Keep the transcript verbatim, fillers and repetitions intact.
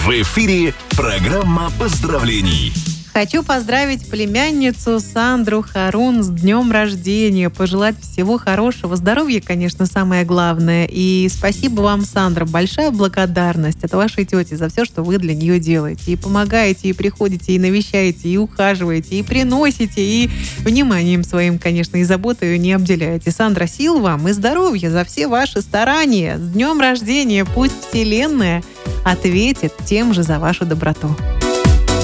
В эфире программа поздравлений. Хочу поздравить племянницу Сандру Харун с днем рождения, пожелать всего хорошего, здоровья, конечно, самое главное. И спасибо вам, Сандра, большая благодарность от вашей тети за все, что вы для нее делаете. И помогаете, и приходите, и навещаете, и ухаживаете, и приносите, и вниманием своим, конечно, и заботой не обделяете. Сандра, сил вам и здоровья за все ваши старания. С днем рождения! Пусть Вселенная ответит тем же за вашу доброту.